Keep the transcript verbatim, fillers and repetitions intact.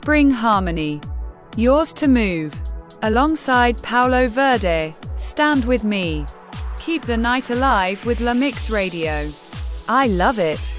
bring harmony. Yours to move. Alongside Paulo Verde, stand with me. Keep the night alive with La Mix Radio. I love it.